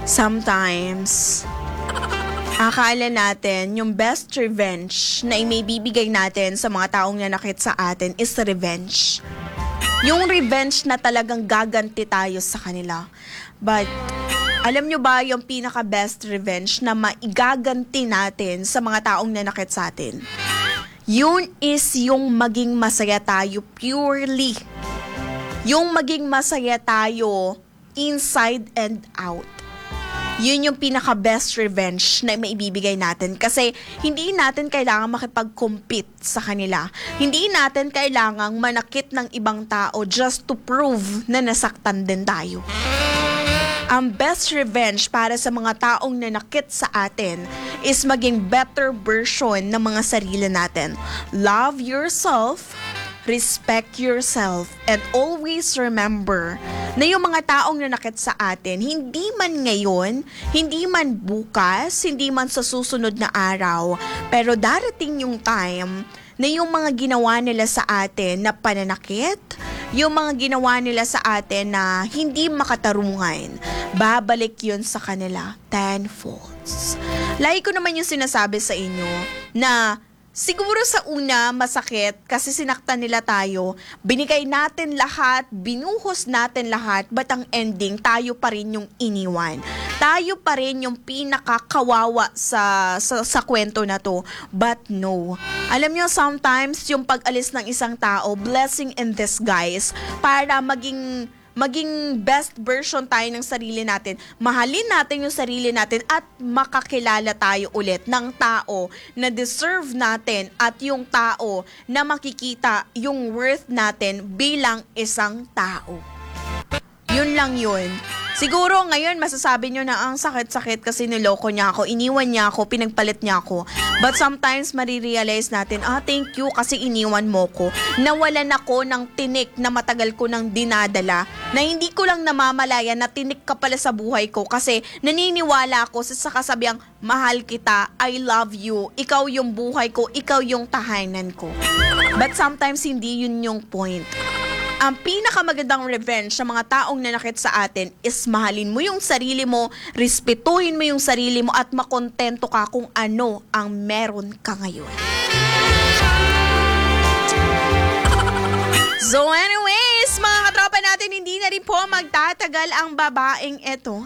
Sometimes, akala natin yung best revenge na maibibigay natin sa mga taong nanakit sa atin is revenge. Yung revenge na talagang gaganti tayo sa kanila. But, alam nyo ba yung pinaka-best revenge na maigaganti natin sa mga taong nanakit sa atin? Yun is yung maging masaya tayo purely. Yung maging masaya tayo inside and out. Yun yung pinaka-best revenge na maibibigay natin. Kasi hindi natin kailangan makipag-compete sa kanila. Hindi natin kailangang manakit ng ibang tao just to prove na nasaktan din tayo. Ang best revenge para sa mga taong nanakit sa atin is maging better version ng mga sarili natin. Love yourself, respect yourself, and always remember na yung mga taong nanakit sa atin, hindi man ngayon, hindi man bukas, hindi man sa susunod na araw, pero darating yung time na yung mga ginawa nila sa atin na pananakit, yung mga ginawa nila sa atin na hindi makatarungan, babalik yun sa kanila tenfold. Lagi ko naman yung sinasabi sa inyo na siguro sa una, masakit kasi sinaktan nila tayo. Binigay natin lahat, binuhos natin lahat, but ang ending, tayo pa rin yung iniwan. Tayo pa rin yung pinakakawawa sa kwento na to. But no. Alam nyo, sometimes yung pag-alis ng isang tao, blessing in disguise, para maging best version tayo ng sarili natin. Mahalin natin yung sarili natin at makakilala tayo ulit ng tao na deserve natin at yung tao na makikita yung worth natin bilang isang tao. Yun lang yun. Siguro ngayon masasabi nyo na ang sakit-sakit kasi niloko niya ako, iniwan niya ako, pinagpalit niya ako. But sometimes marirealize natin, thank you kasi iniwan mo ko. Nawalan ako ng tinik na matagal ko nang dinadala, na hindi ko lang namamalaya na tinik ka pala sa buhay ko kasi naniniwala ako sa kasabiang, mahal kita, I love you, ikaw yung buhay ko, ikaw yung tahanan ko. But sometimes hindi yun yung point. Ang pinakamagandang revenge sa mga taong nanakit sa atin is mahalin mo yung sarili mo, respetuhin mo yung sarili mo at makontento ka kung ano ang meron ka ngayon. So anyways, mga katropa natin, hindi na rin po magtatagal ang babaeng ito.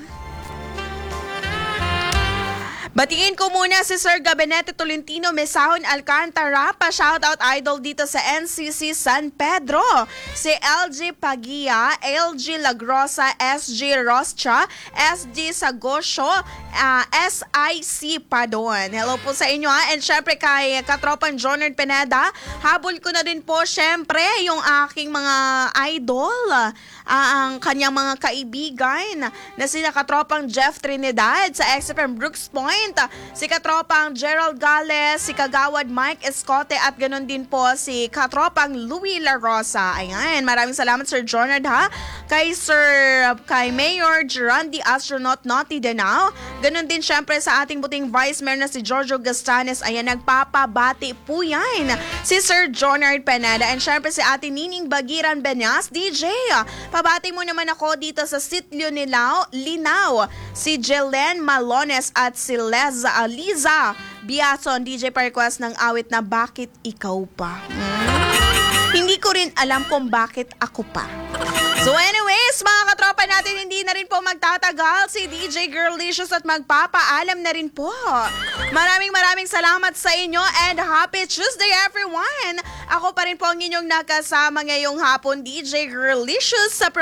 Batiin ko muna si Sir Gabinete Tolentino Mesahon Alcantara, pa-shoutout idol dito sa NCC San Pedro. Si LG Pagia, LG Lagrosa, SG Roscha, SG Sagosyo, SIC Padon. Hello po sa inyo ha. And syempre kay katropang Jonard Pineda, habol ko na din po syempre yung aking mga idol, ang kanyang mga kaibigan na sina katropang Jeff Trinidad sa XFM Brooks Point, si katropang Gerald Gales, si kagawad Mike Escote at ganun din po si katropang Louie La Rosa. Ayan, maraming salamat Sir Jonard ha. Kay Mayor Gerandi Astronaut Naughty Danao, ganun din syempre sa ating buting Vice Mayor na si Giorgio Gastanes. Ayan, nagpapabati po yan si Sir Jonard Pineda, and syempre si ating Nining Bagiran Benyas DJ. Pabati mo naman ako dito sa Sitlyo Linaw, si Jelen Malones at si Liza Biason, DJ pa request ng awit na Bakit Ikaw Pa. Hindi ko rin alam kung bakit ako pa. So anyways, mga katropa natin, hindi na rin po magtatagal si DJ Girlicious at magpapaalam na rin po. Maraming salamat sa inyo and happy Tuesday everyone! Ako pa rin po ang inyong nakasama ngayong hapon, DJ Girlicious sa